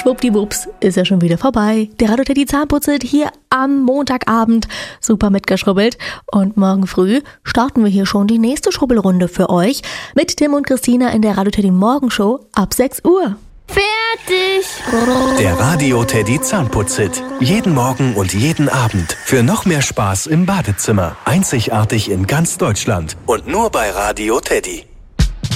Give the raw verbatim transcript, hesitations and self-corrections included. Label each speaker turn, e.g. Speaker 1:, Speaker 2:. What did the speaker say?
Speaker 1: schwuppdiwupps ist ja schon wieder vorbei. Der Radio Teddy Zahnputzel hier am Montagabend. Super mitgeschrubbelt. Und morgen früh starten wir hier schon die nächste Schrubbelrunde für euch mit Tim und Christina in der Radio Teddy Morgenshow ab sechs Uhr.
Speaker 2: Fertig!
Speaker 3: Der Radio Teddy Zahnputzhit. Jeden Morgen und jeden Abend. Für noch mehr Spaß im Badezimmer. Einzigartig in ganz Deutschland. Und nur bei Radio Teddy.